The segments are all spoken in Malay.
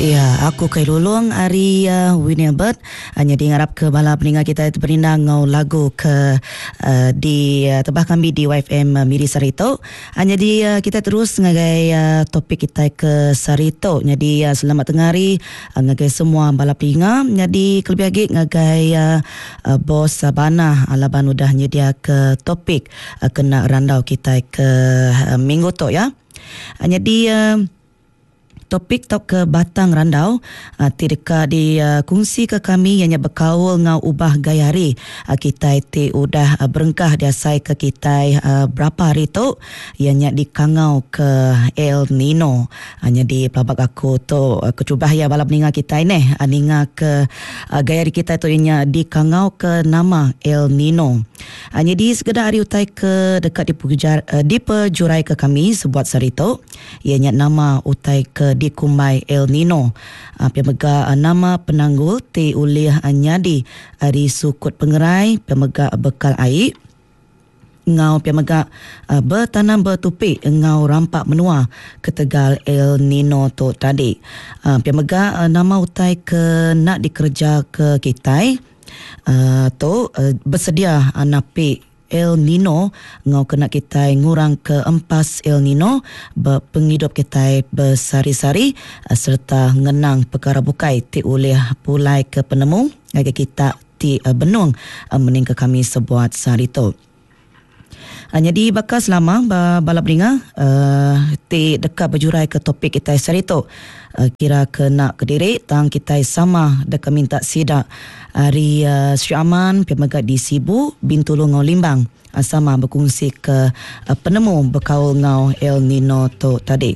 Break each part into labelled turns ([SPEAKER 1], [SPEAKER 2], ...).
[SPEAKER 1] Ya, aku Kailulung Ari Winnie Albert. Jadi ngarap ke bala peningat kita itu berindah ngau lagu ke di tebah kami di YFM Miri Sarito. Jadi kita terus ngagai topik kita ke Sarito. Jadi selamat tengari ngagai semua bala peningat. Jadi kelebih lagi ngagai bos Bana Alaban udah nyedia ke topik kena randau kita ke minggu tu ya. Jadi topik tok ke Batang Randau tirika di kongsi ke kami yang berkaul ngau ubah gayari kita ti udah berengkah dia sai ke kita berapa hari tu ianya di kangau ke El Nino jadi pelabak aku tu aku cuba ya balap ninga kita ini ninga ke gayari kita tu ianya di kangau ke nama El Nino jadi segeda hari utai ke dekat di pejurai ke kami sebuat sarito ianya nama utai ke di Kumai El Nino. Pemega nama penanggul ti ulih nyadi di sukut pengerai pemega bekal air ngau pemega bertanam bertupi ngau rampak menua ke Tegal El Nino tu tadi. Pemega nama utai ke nak dikerja ke Kitai tu bersedia napi El Nino ngau kena kita ngurang ke empas El Nino penghidup kita bersari-sari serta ngenang perkara bukai ti oleh pulai ke penemu agar kita ti benung mening ke kami sebuat sarito. Jadi bakas lama balap ringa ti dekat berjurai ke topik kita sarito kira kena kediri tang kita sama dekat minta sidak hari Syaman pemegak di Sibu Bintulu Ngau Limbang sama berkongsi ke penemu berkaul ngau El Nino tu tadi.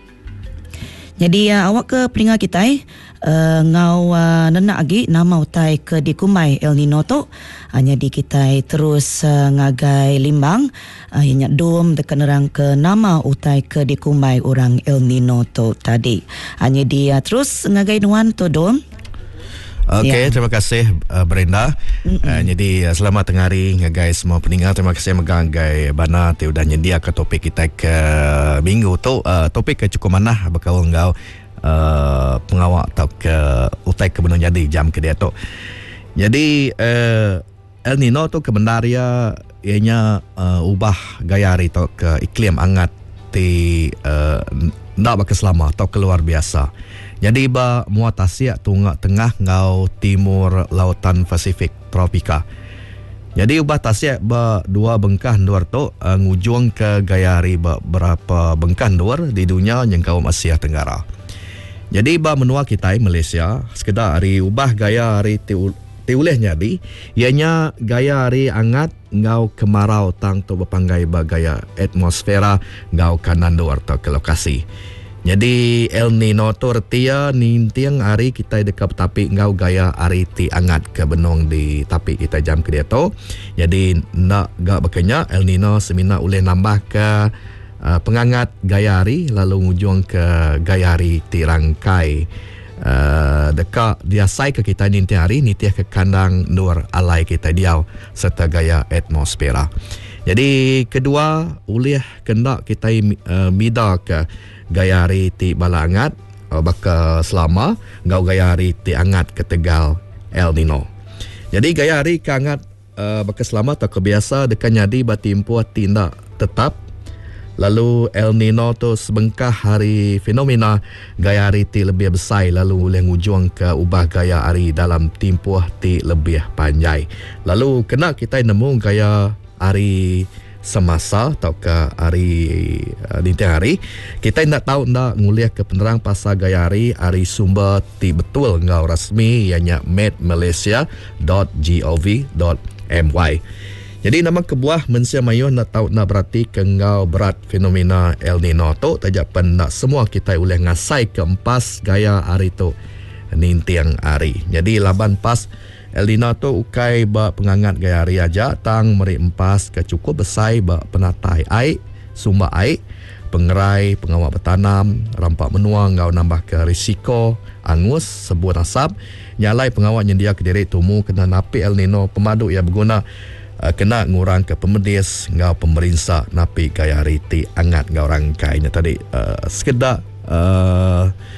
[SPEAKER 1] Jadi awak ke pelinga kita ngau nenak lagi nama utai ke di Kumai El Nino tu jadi kita terus ngagai Limbang ianya dom dekat nerang ke nama utai ke di Kumai orang El Nino tu tadi. Hanya dia terus ngagai nuan tu dom.
[SPEAKER 2] Okey, terima kasih Brenda. Jadi selamat tengari guys semua pendengar. Terima kasih megang gai Bana tu dah nyedia ke topik kita ke minggu tu. Topik ke cukup mana berkaul ngau pengawak atau ke utai ke benung jadi jam ke dia tu. Jadi El Nino tu kebenaria ianya ubah gaya hari tu ke iklim hangat ti ndak berkeselama atau keluar biasa. Jadi muat Asia tunggak tengah ngau timur lautan Pasifik tropika. Jadi ubah Asia dua bengkah luar tu ngujung ke gaya hari berapa bengkah luar di dunia yang kaum Asia Tenggara. Jadi menua kita Malaysia sekedar hari ubah gaya hari tiuleh jadi ianya gaya hari hangat ngau kemarau tang tu berpanggai gaya atmosfera ngau kanan luar tu ke lokasi. Jadi El Nino tu retia nintiang hari kita dekat tapi ngau gaya hari ti hangat ke benong di tapi kita jam ke dia tu. Jadi nak gak berkenyak El Nino semina boleh nambah ke penghangat gaya hari lalu ngujung ke gaya hari ti rangkai dekat dia sai ke kita ninti hari ninti ke kandang nur alai kita diau serta gaya atmosfera. Jadi kedua ulih kendak kita mida ke gaya hari ti bala hangat baka selama ngau gaya hari ti hangat ke Tegal El Nino. Jadi gaya hari ke hangat baka selama tak kebiasa dekat nyadi batimpu tindak tetap. Lalu El Nino tu sebengkah hari fenomena gaya hari ti lebih besar lalu boleh ngujung ke ubah gaya hari dalam tempoh ti lebih panjang. Lalu kena kita nemu gaya hari semasa atau ke hari dinti hari kita nak tahu nak nguliah ke penerang pasal gaya hari sumber ti betul ngau rasmi ianya medmalaysia.gov.my. Jadi nama kebuah mensia mayuh nak tahu nak berarti ke ngau berat fenomena El Nino tu tajapan nak semua kita boleh ngasai ke empas gaya hari tu nintiang hari. Jadi laban pas El Nino tu ukai penghangat gaya hari aja tang meri empas ke cukup besar penatai air, sumber air, pengerai, pengawak bertanam, rampak menua ngau nambah ke risiko angus sebuah nasab, nyalai pengawak nyendia ke diri tumu kena napi El Nino pemadu ia berguna kena ngurang ke pemedis ngau pemerintah napi gaya hari ti angat ngau rangkainya tadi sekedar utai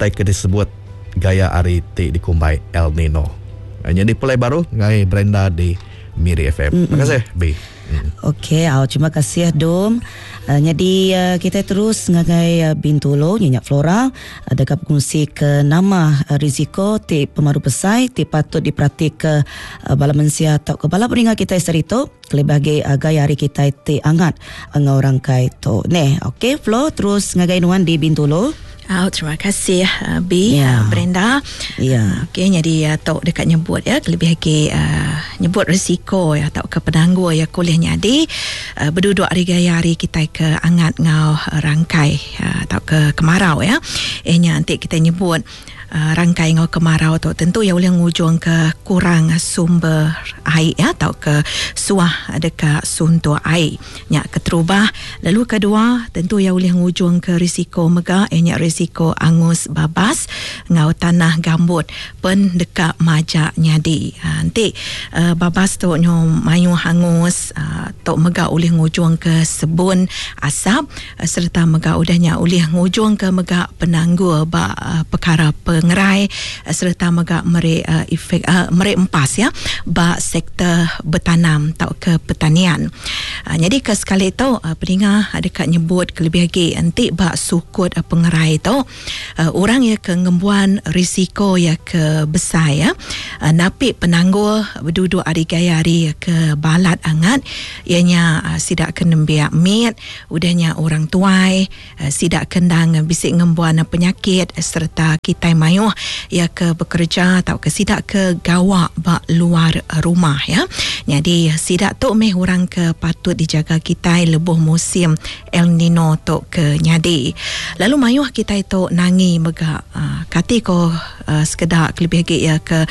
[SPEAKER 2] kita disebut gaya hari ti dikumbai El Nino. Jadi pulai baru ngai Brenda di Miri FM. Terima kasih B.
[SPEAKER 1] Okey, terima kasih Dom. Jadi kita terus ngagai Bintulu nyenyak Flora dekat kongsi ke nama risiko ti pemaru pesai ti patut diperhati ke bala mensia atau ke bala peringat kita serito kelebagi gaya hari kita ti angat ngau rangkai tu. Okey Flo terus ngagai nuan di Bintulu.
[SPEAKER 3] Terima kasih B, Brenda. Okey, jadi tok dekat nyebut lebih lagi nyebut risiko atau ke penangguh kuliahnya di berduduk hari kita ke angat ngau rangkai atau ke kemarau nanti kita nyebut rangkai ngau kemarau tu tentu boleh ngujung ke kurang sumber air atau ke suah dekat suntur air nya keterubah. Lalu kedua tentu boleh ngujung ke risiko megah risiko angus babas ngau tanah gambut pen dekat majak nyadi. Nanti babas tu nyo mayu hangus tok megah boleh ngujung ke sebun asap serta megah udahnya boleh ngujung ke megah penangguh perkara pengerai serta megah efek empas ba sektor bertanam atau ke pertanian. Jadi ke sekali tu peningat dekat nyebut kelebih lagi nanti ba sukut pengerai tu orang ke ngembuan risiko ke besar napi penangguh berduduk hari gaya hari ke balat angat ianya sidak kenembiak mit udahnya orang tuai sidak kendang bisik ngembuan penyakit serta kita mayuh ke bekerja atau ke sidak ke gawak ba luar rumah jadi sidak tu meh orang ke patut dijaga kita lebuh musim El Nino tu ke nyadi. Lalu mayuh kita itu nangi mega kati ko sekedar lebih lagi ke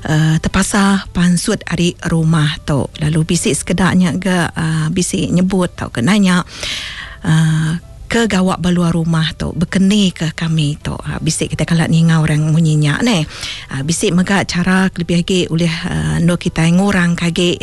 [SPEAKER 3] terpaksa pansut hari rumah tu. Lalu bisik sekedarnya bisik nyebut atau ke nanya ke gawak beluar rumah tu berkeni ke kami tu bisik kita kalau ni ngau orang munyinya bisik mega cara lebih lagi oleh no kita ngurang kage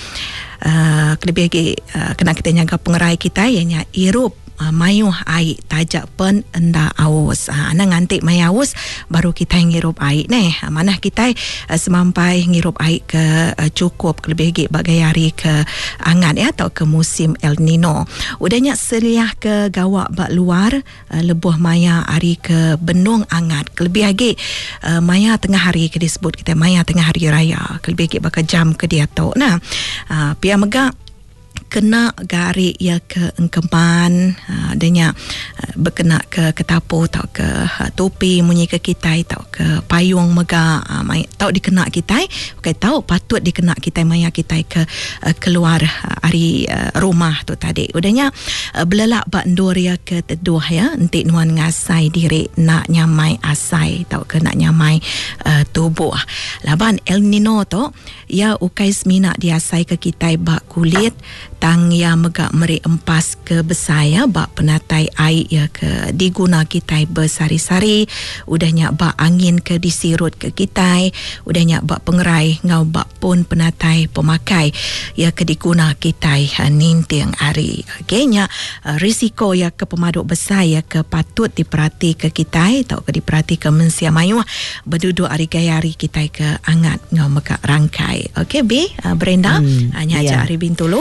[SPEAKER 3] lebih lagi kena kita jaga pengerai kita irup mayuh air tajak pen enda aus ana ngantik mai aus baru kita ngirup air mana kita semampai ngirup air ke cukup lebih lagi bagai hari ke angat atau ke musim El Nino udahnya seliah ke gawak bak luar lebuh maya hari ke benung angat lebih lagi maya tengah hari ke disebut kita maya tengah hari raya lebih lagi bakal jam ke dia tu pia megak kena garik ke engkeman adanya berkena ke ketapu atau ke topi munyi ke kita atau ke payung mega tau dikena kita tahu patut dikena kita maya kita ke keluar hari rumah tu tadi udahnya belelak bak ndur ke teduh nanti nuan ngasai diri nak nyamai asai tau ke nak nyamai tubuh laban El Nino tu ukai semina diasai ke kita bak kulit tang megak meri empas ke besar bak penatai air ke diguna kita bersari-sari udahnya bak angin ke disirut ke kita udahnya bak pengerai ngau bak pun penatai pemakai ke diguna kita ninting hari okeynya risiko ke pemaduk besar ke patut diperhati ke kita atau ke diperhati ke mensia mayuh berduduk hari gaya hari kita ke angat ngau megak rangkai. Okey B Brenda hanya ajak hari Bintulu.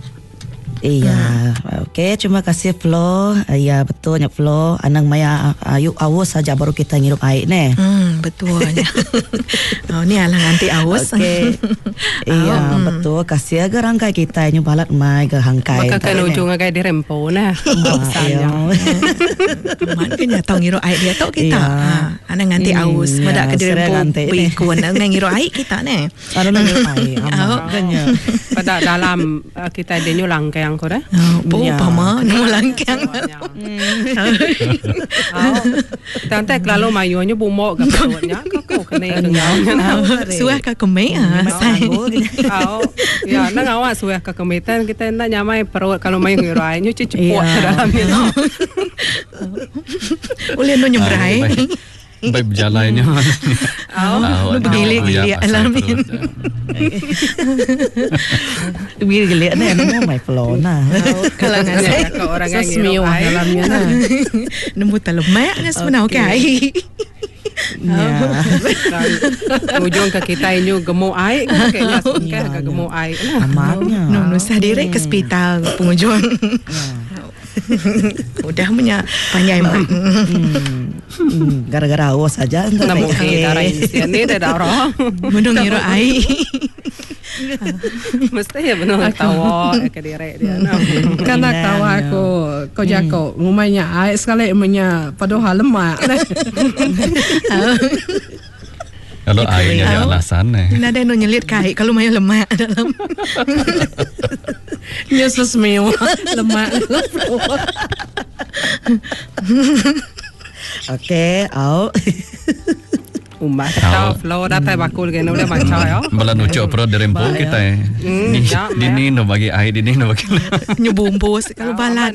[SPEAKER 1] Iya, okey, terima kasih Flo. Ya betulnya Flo, anang maya ayuk awus saja baru kita ngirup air
[SPEAKER 3] betulnya. Ni alang nanti awus.
[SPEAKER 1] Okey. Iya, betul. Kasih agar rangkai kita nyu balat mai ke hangkai.
[SPEAKER 4] Maka kan ujung agak dirempo besarnya.
[SPEAKER 3] Man kena tahu ngirup air dia tok kita. Anang nanti awus medak ke dirempo pikun nang ngirup air kita
[SPEAKER 1] Ada nang ngirup air. Kanya.
[SPEAKER 4] Pada dalam kita dia nyulang ke yang kore.
[SPEAKER 3] Pama nyulang ke yang.
[SPEAKER 4] Tante kalau mayunya bumok ke perutnya kau kena dengar.
[SPEAKER 3] Suah ke kemei
[SPEAKER 4] ya nang awak suah ke kemitan kita nak nyamai perut kalau mayu ngirup air nyuci cepot ke dalam itu.
[SPEAKER 3] Boleh nyumbrai.
[SPEAKER 5] Baik berjalannya.
[SPEAKER 3] Bergilik-gilik alamin.
[SPEAKER 1] Bergilik nama my flow
[SPEAKER 3] Kalau
[SPEAKER 4] orang yang ngirup air
[SPEAKER 3] dalamnya nemu telemak sebenarnya okey.
[SPEAKER 4] Ujung ke kita ini gemuk air kan kayaknya sungkai ke gemuk air.
[SPEAKER 1] Amatnya.
[SPEAKER 3] Nusa direct ke hospital pengunjung. Udah punya panjang mak.
[SPEAKER 1] Gara-gara awas saja entah.
[SPEAKER 4] Namun darah ini dah darah.
[SPEAKER 3] Menung hiro air.
[SPEAKER 4] Mesti ya benar tawa ke direct dia.
[SPEAKER 6] Karena tahu aku kau jago ngumanya air sekali emangnya padahal lemak.
[SPEAKER 5] Kalau airnya ada alasan
[SPEAKER 3] Nada yang nyelit kai kalau main lemak dalam.
[SPEAKER 6] Yesus mewah lemak dalam.
[SPEAKER 1] Okey, au.
[SPEAKER 4] Umat tahu flow dah tak bakul gini udah macam ya.
[SPEAKER 5] Balan ucap perut dari empuk kita Dini no bagi air, dini no bagi
[SPEAKER 3] Nyebumbus kalau balat.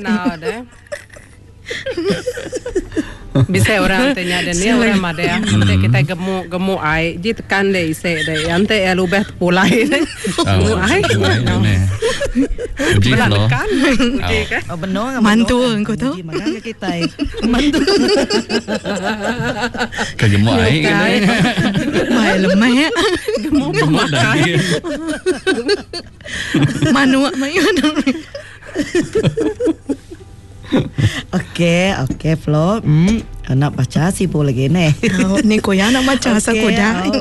[SPEAKER 4] Bisa orang tanya dan dia orang ada ya. Nanti kita gemuk air, dia tekan deh isi deh. Nanti ya lubeh pulai deh. Gemuk air.
[SPEAKER 5] Uji flow.
[SPEAKER 4] Uji kan?
[SPEAKER 1] Oh benar.
[SPEAKER 3] Mantu engkau tu.
[SPEAKER 1] Mana kita? Mantu.
[SPEAKER 5] Kegemuk air.
[SPEAKER 3] Mai lemak.
[SPEAKER 5] Gemuk daging.
[SPEAKER 3] Manuak mai.
[SPEAKER 1] Okey, Flo. Nak baca si pun lagi ni.
[SPEAKER 3] Ni koyak nak baca asal kuda.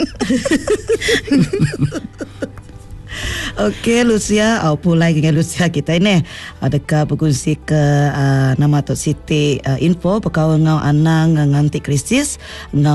[SPEAKER 1] Okey, Lucia, pulai dengan Lucia kita ini. Adakah berkongsi ke nama Tok Siti info perkawin ngau anang nganti krisis ngau